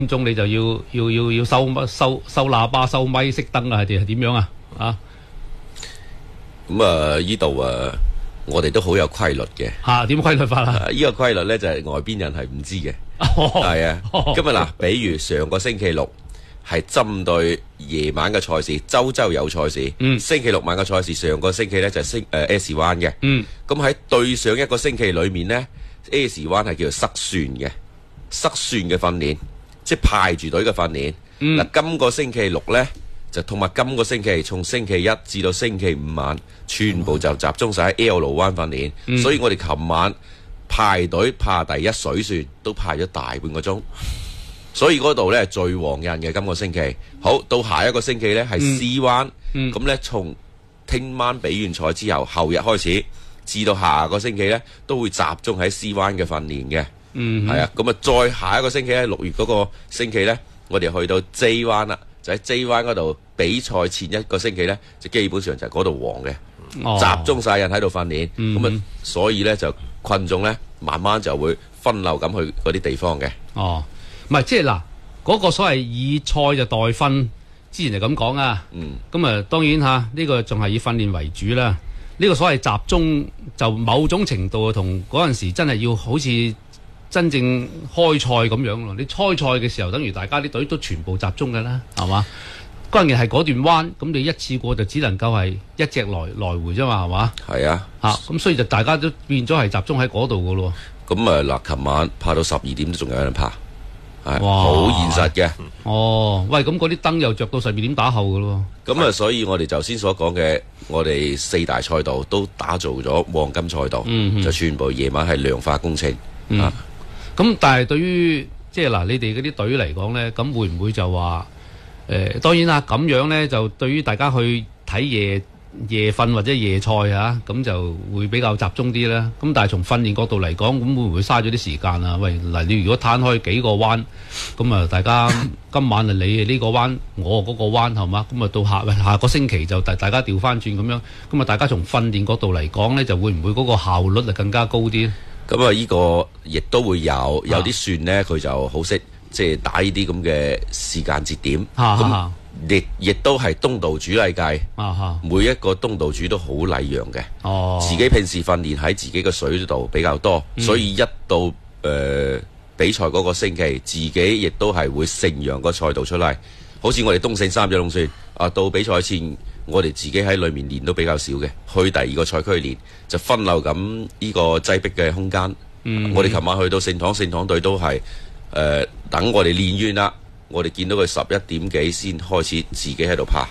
鐘你就要收喇叭、收咪、熄燈啊，定係點樣啊？啊， 咁啊，呢度我哋都好有規律嘅。 嚇點規律法啊？ 呢個規律咧就係外邊人係唔知嘅。係啊，今日嗱，比如上個星期六係針對夜晚嘅賽事，周有賽事。星期六晚嘅賽事，上個星期咧就係S 灣嘅。咁喺對上一個星期裏面呢 S 灣係叫做塞船嘅訓練，即係排住隊嘅訓練。嗱，今個星期六呢，就同埋今個星期從星期一至到星期五晚，全部就集中晒喺 L 灣訓練。所以我哋琴晚排隊排第一水船都排咗大半個鐘，所以嗰度呢最旺人嘅今個星期。好，到下一個星期呢係 C 灣，咁呢從聽晚比完賽之後，後日開始至到下個星期呢，都會集中喺 C 灣嘅訓練嘅。係啊，咁啊再下一個星期呢，6月嗰個星期呢，我哋去到 J 灣啦，就喺 J 灣嗰度比賽前一個星期呢，就基本上就係嗰度旺嘅。集中晒人喺度訓練，咁所以呢，就群眾呢，慢慢就會分流咁去嗰啲地方嘅。 唔係即係嗱，嗰個所謂以賽就代訓，之前就咁講啊。咁啊，當然嚇呢個仲係以訓練為主啦。呢個所謂集中就某種程度同嗰陣時真係要好似真正開賽咁樣咯。你開賽嘅時候，等於大家啲隊都全部集中㗎啦，係嘛？關鍵係嗰段彎，咁你一次過就只能夠係一隻來回啫嘛，係嘛？係啊，咁所以就大家都變咗係集中喺嗰度噶咯。 咁嗱，琴晚拍到12點都仲有人拍，係好現實嘅。 喂，咁嗰啲燈又着到12點打後噶咯。 咁所以我哋頭先所講嘅，我哋4大賽道都打造咗黃金賽道，就全部夜晚係量化工程。 咁但係對於即係嗱，你哋嗰啲隊嚟講咧，咁會唔會就話？當然啦，咁樣呢就對於大家去睇夜訓或者夜賽咁就會比較集中啲啦。咁但係從訓練角度嚟講，咁會唔會嘥咗啲時間啊？喂，嗱，你如果攤開幾個彎，咁啊大家今晚啊你呢個彎，我嗰個彎係嘛？咁啊到下個星期就大家調翻轉咁樣，咁啊大家從訓練角度嚟講呢，就會唔會嗰個效率啊更加高啲？ 咁啊呢個亦都會有啲船呢，佢就好識。即係打呢啲咁嘅時間節點，咁亦都係東道主嚟計，每一個東道主都好禮讓嘅。自己平時訓練喺自己嘅水度比較多，所以一到比賽嗰個星期，自己亦都係會承讓個賽道出嚟。好似我哋東勝3隻龍船到比賽前，我哋自己喺裏面練都比較少嘅，去第二個賽區練就分流咁呢個擠迫嘅空間。我哋琴晚去到聖堂隊都係。等我哋練完啦，我哋見到佢11點幾先開始自己喺度爬。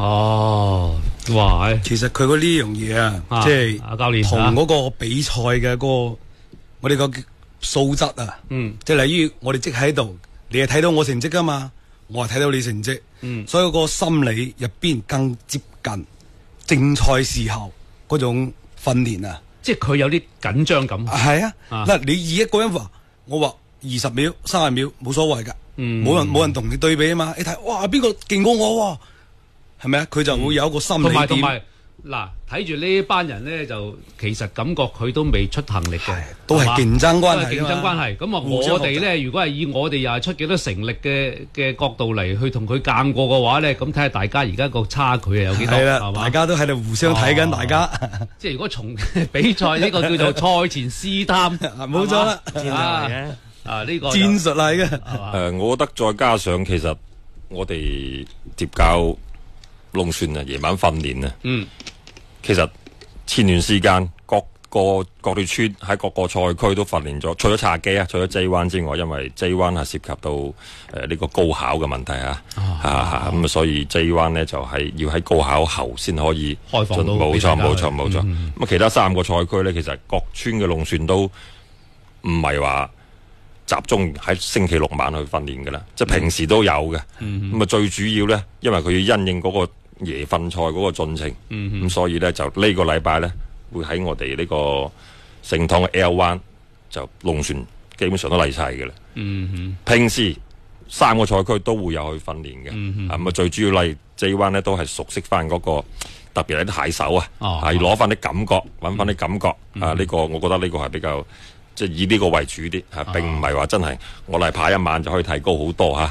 哇！ 其實佢嗰呢樣嘢即係教練同嗰個比賽嘅嗰個我哋個素質啊，即係例如我哋即喺度，你係睇到我成績噶嘛，我係睇到你成績，所以嗰個心理入邊更接近正賽時候嗰種訓練啊， 即係佢有啲緊張感。 係嗱，你以一個人話，我話。20秒、30秒冇所謂噶，冇人同你對比啊嘛。你睇，哇，邊個勁過我？係咪啊？佢就會有一個心理點。同埋嗱，睇住呢班人咧，就其實感覺佢都未出行力嘅， 都係競爭關係。 競爭關係。咁我哋咧，如果係以我哋又係出幾多成力嘅角度嚟去同佢間過嘅話咧，咁睇下大家而家個差距係有幾多？係啦， 大家都喺度互相睇緊，大家。 即係如果從比賽呢個叫做賽前試探， 冇錯啦。 呢個戰術嚟嘅。 我覺得再加上其實我哋疊教龍船啊，夜晚訓練啊，其實前段時間各隊村喺各個賽區都訓練咗，除咗茶基除咗 J 灣之外，因為 J 灣係涉及到呢個高考嘅問題咁所以 J 灣呢就係要喺高考後先可以開放到。 冇錯。咁其他3個賽區呢，其實各村嘅龍船都唔係話集中喺星期六晚去訓練嘅啦，即係平時都有嘅。咁最主要呢，因為佢要因應嗰個夜訓賽嗰個進程，咁所以呢，就呢個禮拜呢，會喺我哋呢個聖堂嘅 L 灣就龍船基本上都嚟晒嘅啦。平時3個賽區都會有去訓練嘅。咁最主要嚟 J 灣呢，都係熟悉翻嗰個，特別係啲蟹手係攞翻啲感覺，揾翻啲感覺。呢個我覺得呢個係比較即係以呢個為主啲嚇，並唔係話真係我嚟跑一晚就可以提高好多嚇。